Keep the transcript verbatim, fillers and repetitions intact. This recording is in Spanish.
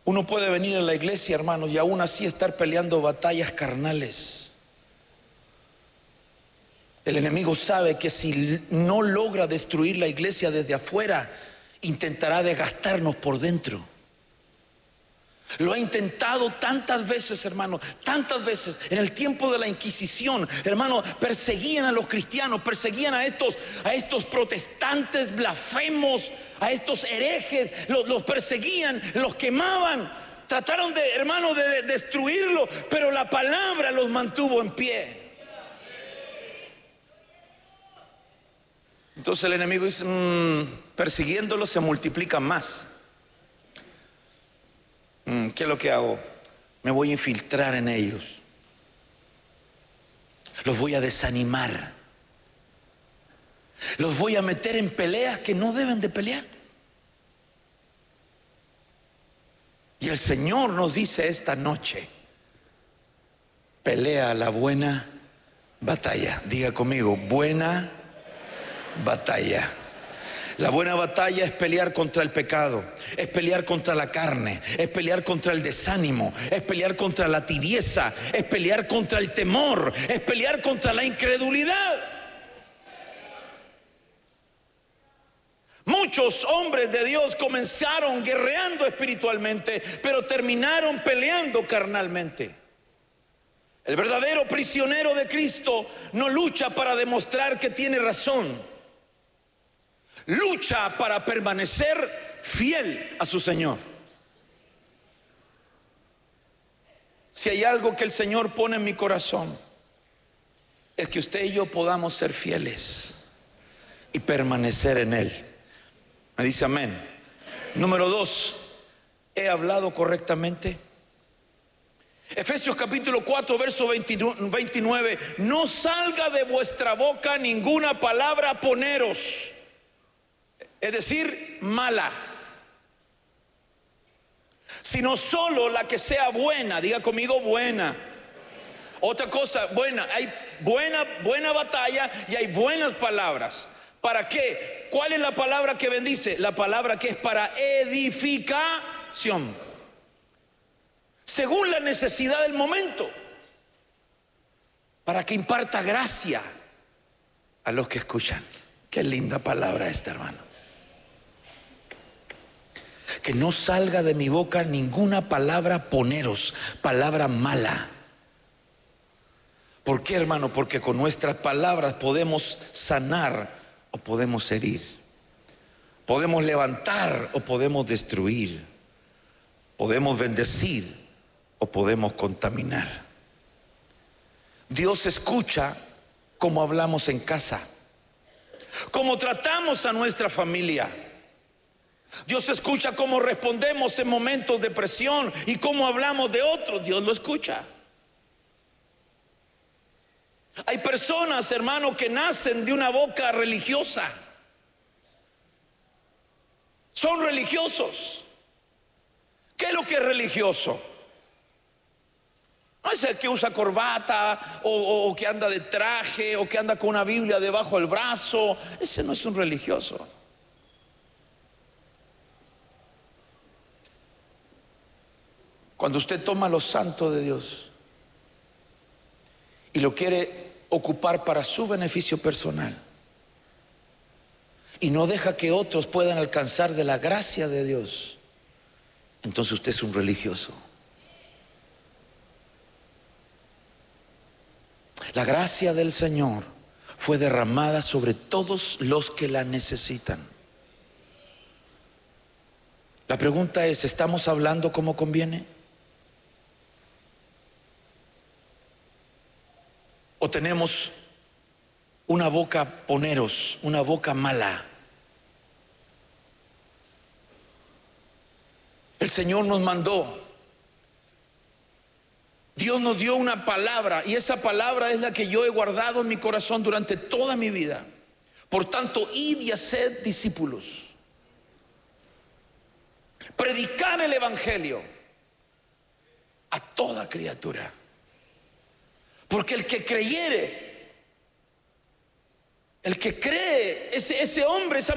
Uno puede venir a la iglesia, hermanos, y aún así estar peleando batallas carnales. El enemigo sabe que si no logra destruir la iglesia desde afuera, intentará desgastarnos por dentro. Lo ha intentado tantas veces, hermano, tantas veces. En el tiempo de la Inquisición, hermano, perseguían a los cristianos, perseguían a estos, a estos protestantes blasfemos, a estos herejes, los, los perseguían, los quemaban. Trataron de, hermano, de, de destruirlo, pero la palabra los mantuvo en pie. Entonces el enemigo dice, mmm, persiguiéndolos se multiplican más. ¿Qué es lo que hago? Me voy a infiltrar en ellos. Los voy a desanimar. Los voy a meter en peleas que no deben de pelear. Y el Señor nos dice esta noche: pelea la buena batalla. Diga conmigo, buena batalla. La buena batalla es pelear contra el pecado, es pelear contra la carne, es pelear contra el desánimo, es pelear contra la tibieza, es pelear contra el temor, es pelear contra la incredulidad. Muchos hombres de Dios comenzaron guerreando espiritualmente, pero terminaron peleando carnalmente. El verdadero prisionero de Cristo no lucha para demostrar que tiene razón. Lucha para permanecer fiel a su Señor. Si hay algo que el Señor pone en mi corazón, es que usted y yo podamos ser fieles y permanecer en Él. Me dice amén. Número dos, ¿he hablado correctamente? Efesios capítulo cuatro, verso veintinueve. No salga de vuestra boca ninguna palabra poneros, es decir, mala, sino solo la que sea buena. Diga conmigo, buena. Otra cosa, buena. Hay buena, buena batalla y hay buenas palabras. ¿Para qué? ¿Cuál es la palabra que bendice? La palabra que es para edificación, según la necesidad del momento, para que imparta gracia a los que escuchan. Qué linda palabra esta, hermano. Que no salga de mi boca ninguna palabra poneros, palabra mala. ¿Por qué, hermano? Porque con nuestras palabras podemos sanar o podemos herir, podemos levantar o podemos destruir, podemos bendecir o podemos contaminar. Dios escucha cómo hablamos en casa, cómo tratamos a nuestra familia. Dios escucha cómo respondemos en momentos de presión y cómo hablamos de otros. Dios lo escucha. Hay personas, hermano, que nacen de una boca religiosa. Son religiosos. ¿Qué es lo que es religioso? No es el que usa corbata o, o, o que anda de traje o que anda con una Biblia debajo del brazo. Ese no es un religioso. Cuando usted toma lo santo de Dios y lo quiere ocupar para su beneficio personal y no deja que otros puedan alcanzar de la gracia de Dios, entonces usted es un religioso. La gracia del Señor fue derramada sobre todos los que la necesitan. La pregunta es, ¿estamos hablando como conviene? ¿O tenemos una boca poneros, una boca mala? El Señor nos mandó, Dios nos dio una palabra, y esa palabra es la que yo he guardado en mi corazón durante toda mi vida. Por tanto, id y haced discípulos, predicar el evangelio a toda criatura. Porque el que creyere, el que cree, ese, ese hombre, esa